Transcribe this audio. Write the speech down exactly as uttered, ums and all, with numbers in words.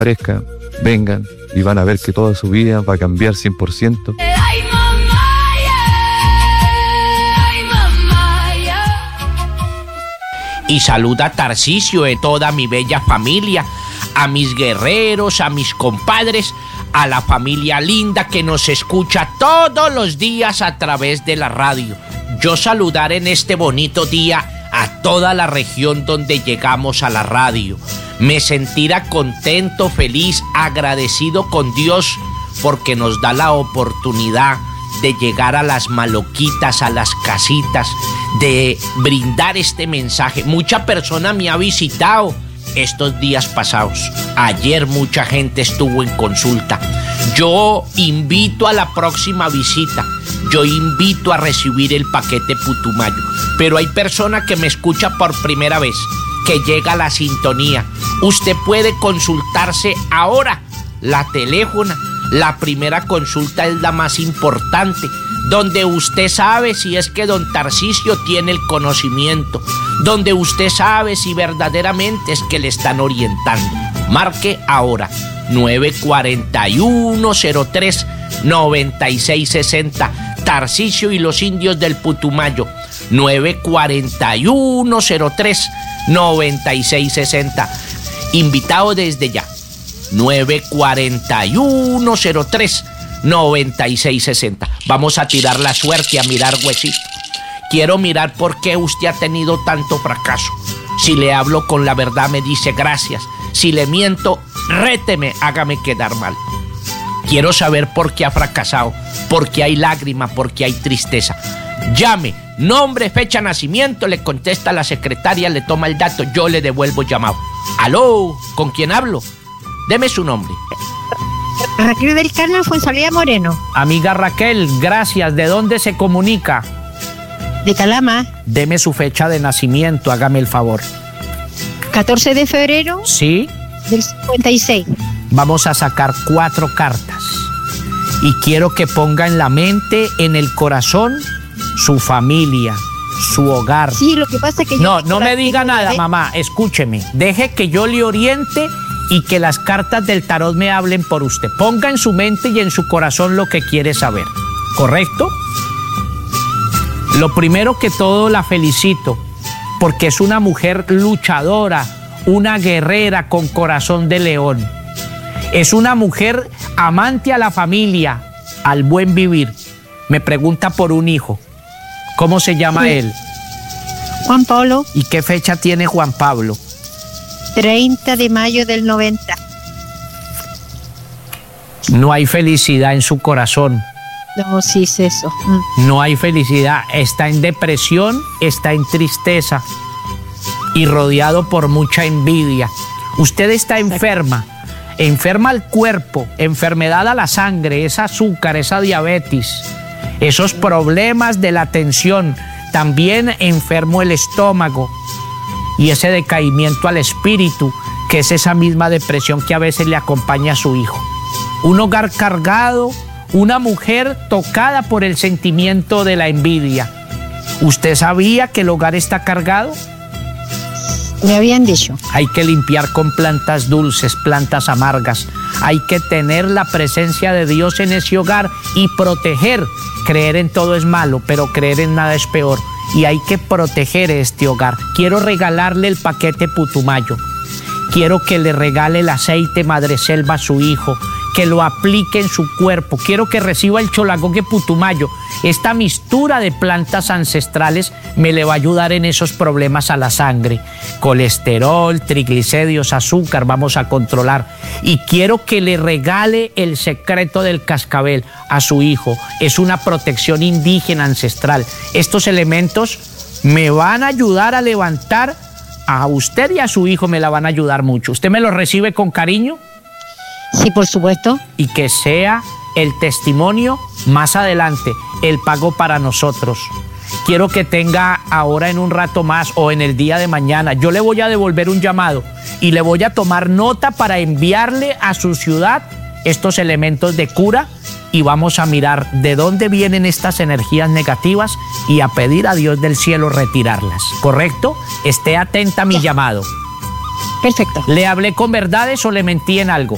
parezca, vengan y van a ver que toda su vida va a cambiar cien por ciento. Y saluda a Tarcisio de toda mi bella familia, a mis guerreros, a mis compadres, a la familia linda que nos escucha todos los días a través de la radio. Yo saludar en este bonito día a toda la región donde llegamos a la radio. Me sentirá contento, feliz, agradecido con Dios porque nos da la oportunidad de llegar a las maloquitas, a las casitas, de brindar este mensaje. Mucha persona me ha visitado estos días pasados. Ayer mucha gente estuvo en consulta. Yo invito a la próxima visita. Yo invito a recibir el paquete Putumayo. Pero hay persona que me escucha por primera vez, que llega a la sintonía. Usted puede consultarse ahora. La teléfono, la primera consulta es la más importante, donde usted sabe si es que don Tarcisio tiene el conocimiento, donde usted sabe si verdaderamente es que le están orientando. Marque ahora nueve cuatro uno cero tres nueve seis seis cero, Tarcisio y los indios del Putumayo, nueve cuatro uno cero tres nueve seis seis cero. Invitado desde ya, nueve cuatro uno cero tres nueve seis seis cero. Vamos a tirar la suerte, a mirar huesito. Quiero mirar por qué usted ha tenido tanto fracaso. Si le hablo con la verdad, me dice gracias. Si le miento, réteme, hágame quedar mal. Quiero saber por qué ha fracasado, por qué hay lágrimas, por qué hay tristeza. Llame, nombre, fecha, nacimiento, le contesta la secretaria, le toma el dato, yo le devuelvo llamado. Aló, ¿con quién hablo? Deme su nombre. Raquel del Carmen Fuenzalía Moreno. Amiga Raquel, gracias. ¿De dónde se comunica? De Calama. Deme su fecha de nacimiento, hágame el favor. catorce de febrero. Sí. Del cincuenta y seis. Vamos a sacar cuatro cartas. Y quiero que ponga en la mente, en el corazón, su familia, su hogar. Sí, lo que pasa es que... No, yo no me diga nada, de... mamá, escúcheme. Deje que yo le oriente y que las cartas del tarot me hablen por usted. Ponga en su mente y en su corazón lo que quiere saber. ¿Correcto? Lo primero que todo, la felicito, porque es una mujer luchadora, una guerrera con corazón de león. Es una mujer amante a la familia, al buen vivir. Me pregunta por un hijo. ¿Cómo se llama sí. él? Juan Pablo. ¿Y qué fecha tiene Juan Pablo? treinta de mayo del noventa. No hay felicidad en su corazón. No, sí es eso. Mm. No hay felicidad. Está en depresión, está en tristeza y rodeado por mucha envidia. Usted está enferma. Enferma al cuerpo, enfermedad a la sangre, esa azúcar, esa diabetes, esos problemas de la tensión. También enfermo el estómago y ese decaimiento al espíritu, que es esa misma depresión que a veces le acompaña a su hijo. Un hogar cargado, una mujer tocada por el sentimiento de la envidia. ¿Usted sabía que el hogar está cargado? Me habían dicho. Hay que limpiar con plantas dulces, plantas amargas. Hay que tener la presencia de Dios en ese hogar y proteger. Creer en todo es malo, pero creer en nada es peor. Y hay que proteger este hogar. Quiero regalarle el paquete Putumayo. Quiero que le regale el aceite Madreselva a su hijo, que lo aplique en su cuerpo. Quiero que reciba el Cholagogue Putumayo. Esta mixtura de plantas ancestrales me le va a ayudar en esos problemas a la sangre. Colesterol, triglicéridos, azúcar, vamos a controlar. Y quiero que le regale el secreto del cascabel a su hijo. Es una protección indígena ancestral. Estos elementos me van a ayudar a levantar a usted y a su hijo, me la van a ayudar mucho. ¿Usted me lo recibe con cariño? Sí, por supuesto. Y que sea el testimonio más adelante, el pago para nosotros. Quiero que tenga ahora en un rato más o en el día de mañana, yo le voy a devolver un llamado y le voy a tomar nota para enviarle a su ciudad estos elementos de cura y vamos a mirar de dónde vienen estas energías negativas y a pedir a Dios del cielo retirarlas. ¿Correcto? Esté atenta a mi llamado. Perfecto. ¿Le hablé con verdades o le mentí en algo?